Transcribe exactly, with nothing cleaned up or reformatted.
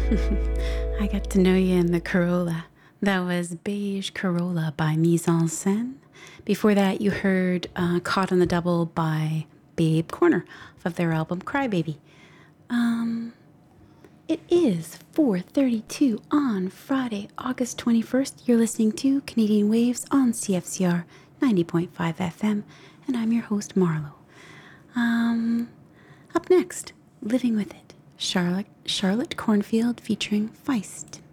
I got to know you in the Corolla. That was Beige Corolla by Mise en Scène. Before that, you heard uh, Caught on the Double by Babe Corner off of their album Crybaby. Um, it is four thirty-two on Friday, August twenty-first. You're listening to Canadian Waves on C F C R ninety point five F M, and I'm your host, Marlo. Um, up next, Living With It, Charlotte, Charlotte Cornfield featuring Feist.